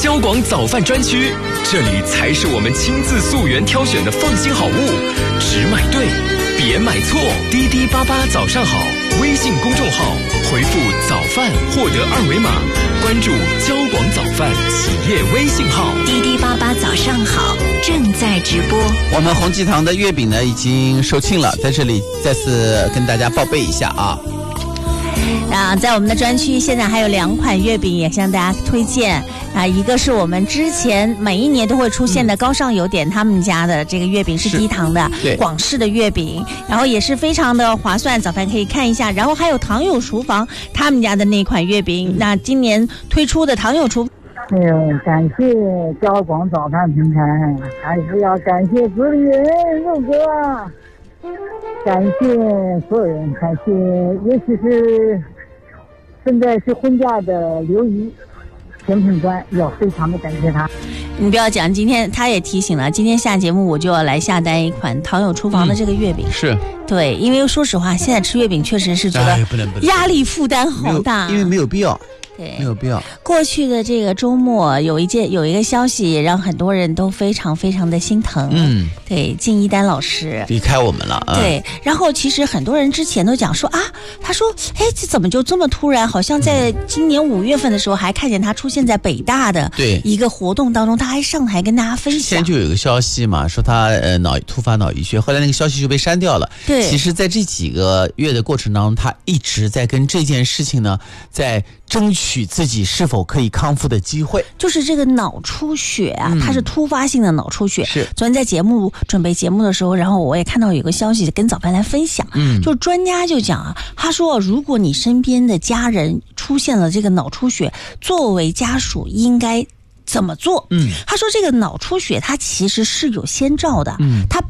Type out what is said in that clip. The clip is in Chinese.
交广早饭专区，这里才是我们亲自溯源挑选的放心好物，只买对，别买错。滴滴88早上好，微信公众号回复早饭获得2维码，关注交广早饭企业微信号。 滴滴88早上好正在直播。 我们鸿济堂的月饼呢已经售罄了，在这里再次跟大家报备一下啊。 在我们的专区现在还有2款月饼也向大家推荐一个是我们之前每一年都会出现的高尚有点他们家的这个月饼是低糖的广式的月饼，然后也是非常的划算，早饭可以看一下。然后还有唐友厨房他们家的那款月饼，那今年推出的唐友厨感谢交广早饭平台，还是要感谢主理人肉哥，感谢所有人，感谢尤其是现在是婚嫁的刘姨甜品官，要非常的感谢他。 你不要讲，今天他也提醒了，今天下节目我就要来下单一款唐友厨房的这个月饼。 是对，因为说实话现在吃月饼确实是觉得压力负担好大， 因为没有必要。 对， 没有必要。 过去的这个周末有一个消息让很多人都非常非常的心疼。对，靳一丹老师离开我们了。 对，然后其实很多人之前都讲说他说这怎么就这么突然，好像在今年5月份的时候还看见他出现在北大的一个活动当中，他还上台跟大家分享。 先就有一个消息嘛，说他突发脑溢血，后来那个消息就被删掉了。 对， 其实在这几个月的过程当中，他一直在跟这件事情呢在争取自己是否可以康复的机会。 就是这个脑出血它是突发性的脑出血。 是昨天在准备节目的时候，然后我也看到有个消息跟早饭来分享。就专家就讲他说如果你身边的家人出现了这个脑出血，作为家属应该怎么做？他说这个脑出血它其实是有先兆的。他